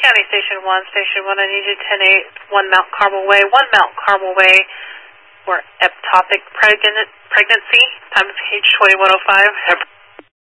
County Station 1, I need you 10-8, 1 Mount Carmel Way, 1 Mount Carmel Way, for ectopic pregnancy, time of page 2105.